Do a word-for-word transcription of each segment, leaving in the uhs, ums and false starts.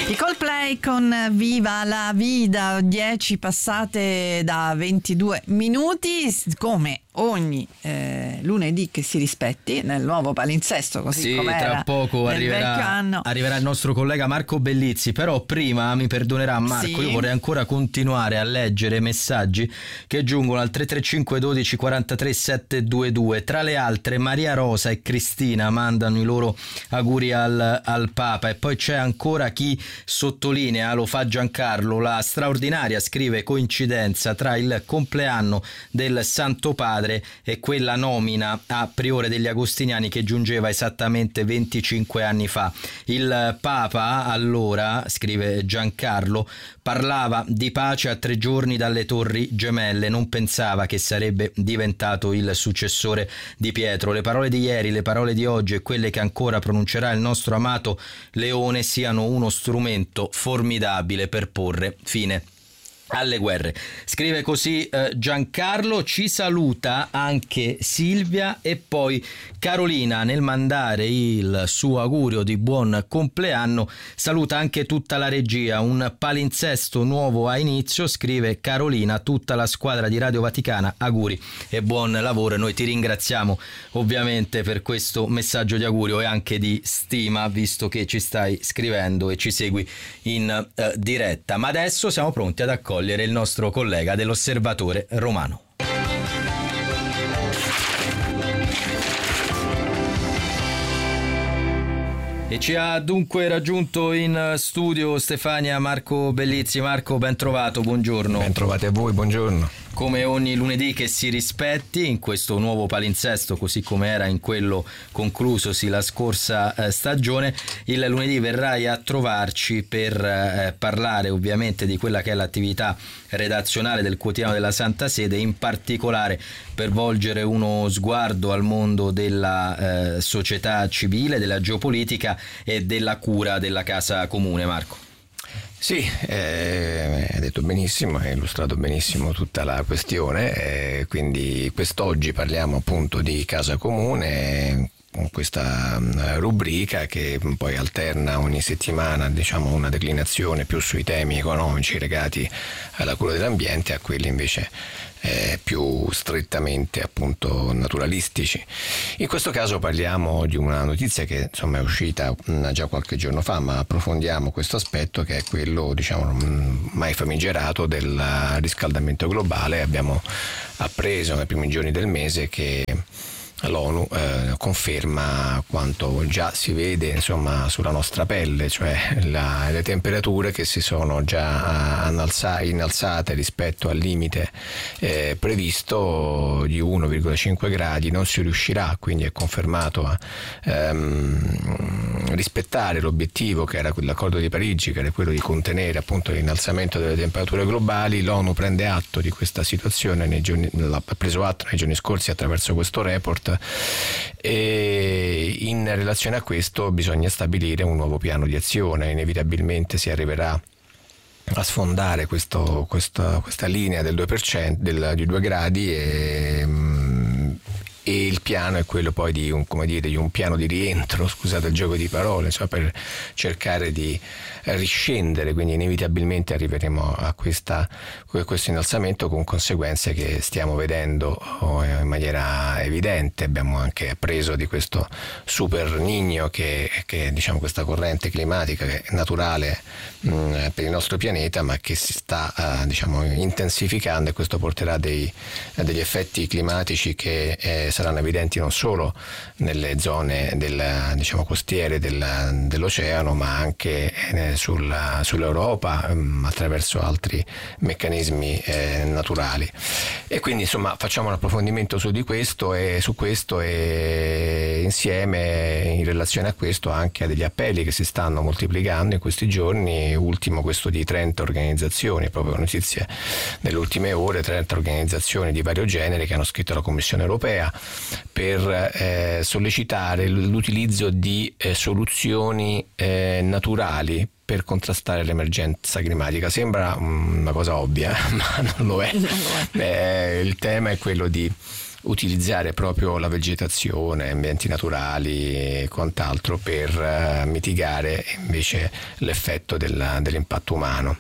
I Coldplay con Viva la Vida, dieci passate da ventidue minuti, come ogni eh, lunedì che si rispetti nel nuovo palinsesto, così sì, come tra poco arriverà, arriverà il nostro collega Marco Bellizzi, però prima mi perdonerà Marco, sì. Io vorrei ancora continuare a leggere messaggi che giungono al tre tre cinque uno due quattro tre sette due due. Tra le altre Maria Rosa e Cristina mandano i loro auguri al, al Papa, e poi c'è ancora chi sottolinea, lo fa Giancarlo, la straordinaria, scrive, coincidenza tra il compleanno del Santo Padre e quella nomina a priore degli Agostiniani che giungeva esattamente venticinque anni fa. Il Papa allora, scrive Giancarlo, parlava di pace a tre giorni dalle Torri Gemelle, non pensava che sarebbe diventato il successore di Pietro. Le parole di ieri, le parole di oggi e quelle che ancora pronuncerà il nostro amato Leone siano uno strumento formidabile per porre fine alle guerre. Scrive così eh, Giancarlo. Ci saluta anche Silvia e poi Carolina, nel mandare il suo augurio di buon compleanno saluta anche tutta la regia. Un palinsesto nuovo a inizio, scrive Carolina, tutta la squadra di Radio Vaticana, auguri e buon lavoro. E noi ti ringraziamo ovviamente per questo messaggio di augurio e anche di stima, visto che ci stai scrivendo e ci segui in eh, diretta. Ma adesso siamo pronti ad accogliere il nostro collega dell'Osservatore Romano. E ci ha dunque raggiunto in studio Stefania Marco Bellizzi. Marco, ben trovato, buongiorno. Ben trovati a voi, buongiorno. Come ogni lunedì che si rispetti in questo nuovo palinsesto, così come era in quello conclusosi la scorsa eh, stagione, il lunedì verrai a trovarci per eh, parlare ovviamente di quella che è l'attività redazionale del Quotidiano della Santa Sede, in particolare per volgere uno sguardo al mondo della eh, società civile, della geopolitica e della cura della casa comune. Marco. Sì, eh, hai detto benissimo, hai illustrato benissimo tutta la questione, eh, quindi quest'oggi parliamo appunto di casa comune, con questa rubrica che poi alterna ogni settimana, diciamo, una declinazione più sui temi economici legati alla cura dell'ambiente e a quelli invece eh, più strettamente appunto naturalistici. In questo caso parliamo di una notizia che insomma è uscita già qualche giorno fa, ma approfondiamo questo aspetto, che è quello, diciamo, mai famigerato del riscaldamento globale. Abbiamo appreso nei primi giorni del mese che l'ONU eh, conferma quanto già si vede insomma sulla nostra pelle, cioè la, le temperature che si sono già annalza, innalzate rispetto al limite eh, previsto di uno virgola cinque gradi. Non si riuscirà, quindi è confermato, a ehm, rispettare l'obiettivo che era l'accordo di Parigi, che era quello di contenere appunto l'innalzamento delle temperature globali. L'ONU prende atto di questa situazione, nei giorni, l'ha preso atto nei giorni scorsi attraverso questo report, e in relazione a questo bisogna stabilire un nuovo piano di azione. Inevitabilmente si arriverà a sfondare questo, questa, questa linea del due per cento, del, di due gradi, e e il piano è quello poi di un, come dire, di un piano di rientro, scusate il gioco di parole, cioè per cercare di riscendere, quindi inevitabilmente arriveremo a questa, questo innalzamento, con conseguenze che stiamo vedendo in maniera evidente. Abbiamo anche appreso di questo super Niño, che, che diciamo questa corrente climatica che è naturale mh, per il nostro pianeta, ma che si sta uh, diciamo intensificando, e questo porterà dei, degli effetti climatici che eh, saranno evidenti non solo nelle zone del, diciamo, costiere del, dell'oceano, ma anche eh, sulla, sull'Europa um, attraverso altri meccanismi eh, naturali. E quindi insomma facciamo un approfondimento su di questo e su questo e insieme, in relazione a questo, anche a degli appelli che si stanno moltiplicando in questi giorni. Ultimo questo di trenta organizzazioni, proprio notizie delle ultime ore, trenta organizzazioni di vario genere che hanno scritto alla Commissione europea per eh, sollecitare l'utilizzo di eh, soluzioni eh, naturali per contrastare l'emergenza climatica. Sembra una cosa ovvia, ma non lo è. Non lo è. Eh, il tema è quello di utilizzare proprio la vegetazione, ambienti naturali e quant'altro per uh, mitigare invece l'effetto della, dell'impatto umano.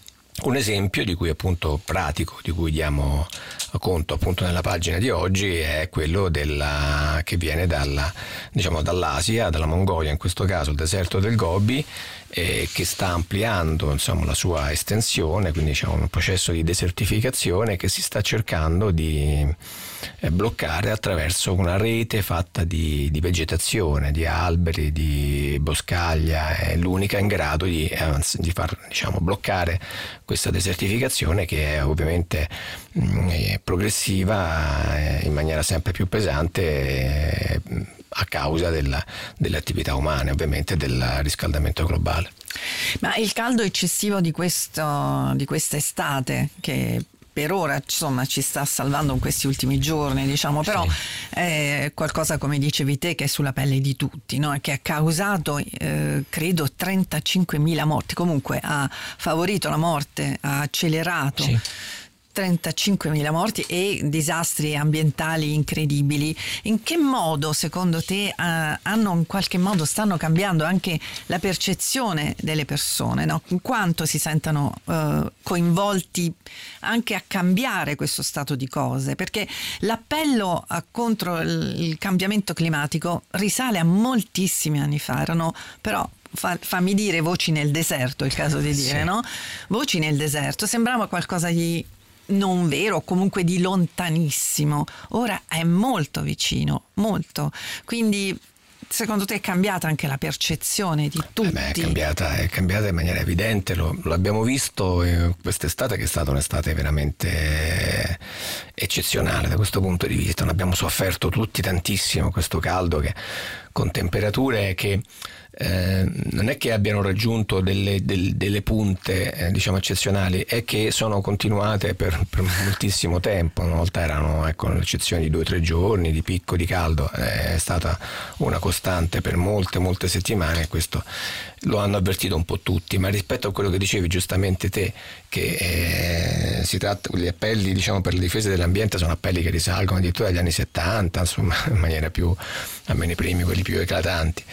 Un esempio di cui appunto pratico, di cui diamo conto appunto nella pagina di oggi, è quello della, che viene dalla, diciamo, dall'Asia, dalla Mongolia in questo caso, il deserto del Gobi, eh, che sta ampliando insomma la sua estensione, quindi c'è un processo di desertificazione che si sta cercando di eh, bloccare attraverso una rete fatta di, di vegetazione, di alberi, di boscaglia. È l'unica in grado di, eh, di far diciamo bloccare questa desertificazione, che è ovviamente mh, progressiva eh, in maniera sempre più pesante eh, a causa della, delle attività umane, ovviamente del riscaldamento globale. Ma il caldo eccessivo di questo di quest'estate, che per ora insomma ci sta salvando in questi ultimi giorni, diciamo, però sì, è qualcosa, come dicevi te, che è sulla pelle di tutti, no? Che ha causato eh, credo trentacinquemila morti, comunque ha favorito la morte, ha accelerato sì. trentacinquemila morti e disastri ambientali incredibili. In che modo secondo te eh, hanno in qualche modo stanno cambiando anche la percezione delle persone, no? In quanto si sentono eh, coinvolti anche a cambiare questo stato di cose, perché l'appello a, contro il, il cambiamento climatico risale a moltissimi anni fa, erano però Fa, fammi dire voci nel deserto, è il caso di dire, sì. no? Voci nel deserto, sembrava qualcosa di non vero o comunque di lontanissimo. Ora è molto vicino, molto. Quindi secondo te è cambiata anche la percezione di tutti? Eh beh, è cambiata, è cambiata in maniera evidente, lo, lo abbiamo visto in quest'estate, che è stata un'estate veramente eccezionale da questo punto di vista. Ne abbiamo sofferto tutti tantissimo, questo caldo che con temperature che Eh, non è che abbiano raggiunto delle, del, delle punte eh, diciamo eccezionali, è che sono continuate per, per moltissimo tempo. Una volta erano, ecco, l'eccezione di due o tre giorni di picco di caldo, è stata una costante per molte molte settimane, e questo lo hanno avvertito un po' tutti. Ma rispetto a quello che dicevi giustamente te, che eh, si tratta, gli appelli diciamo per la difesa dell'ambiente sono appelli che risalgono addirittura agli anni settanta, insomma, in maniera più, almeno i primi, quelli più eclatanti.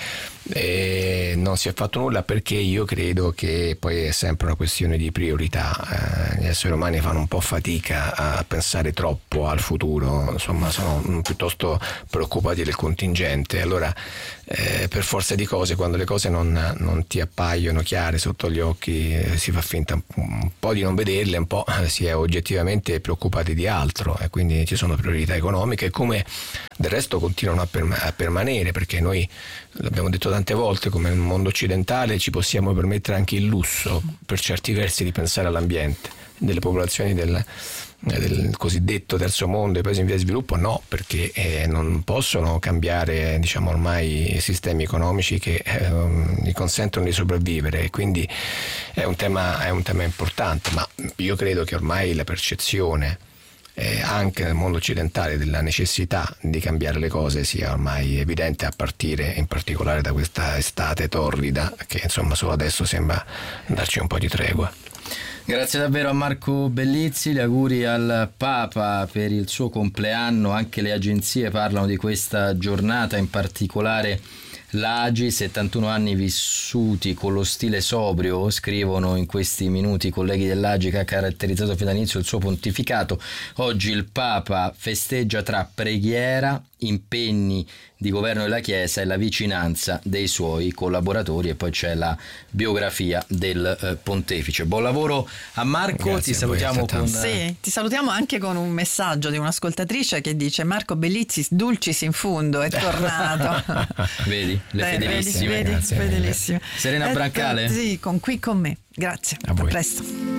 E non si è fatto nulla, perché io credo che poi è sempre una questione di priorità. Eh, gli esseri umani fanno un po' fatica a pensare troppo al futuro, insomma sono piuttosto preoccupati del contingente. Allora eh, per forza di cose, quando le cose non, non ti appaiono chiare sotto gli occhi, eh, si fa finta un po' di non vederle, un po' si è oggettivamente preoccupati di altro, e quindi ci sono priorità economiche, come del resto continuano a, perma- a permanere, perché noi l'abbiamo detto tante volte, come nel mondo occidentale ci possiamo permettere anche il lusso per certi versi di pensare all'ambiente. Delle popolazioni del, del cosiddetto terzo mondo, i paesi in via di sviluppo no, perché eh, non possono cambiare diciamo ormai i sistemi economici che eh, gli consentono di sopravvivere, e quindi è un tema, è un tema importante. Ma io credo che ormai la percezione Eh, anche nel mondo occidentale della necessità di cambiare le cose sia ormai evidente, a partire in particolare da questa estate torrida che insomma solo adesso sembra darci un po' di tregua. Grazie davvero a Marco Bellizzi, gli auguri al Papa per il suo compleanno. Anche le agenzie parlano di questa giornata, in particolare l'A G I, settantuno anni vissuti con lo stile sobrio, scrivono in questi minuti i colleghi dell'A G I, che ha caratterizzato fin dall'inizio il suo pontificato. Oggi il Papa festeggia tra preghiera, impegni di governo della Chiesa e la vicinanza dei suoi collaboratori, e poi c'è la biografia del eh, pontefice. Buon lavoro a Marco. Grazie, ti salutiamo con sì, ti salutiamo anche con un messaggio di un'ascoltatrice che dice: Marco Bellizzi dulcis in fundo, è tornato. Vedi, le Beh, fedelissime. Vedi, vedi, fedelissime. Serena Brancale? Eh, sì, con qui con me. Grazie, a, a presto.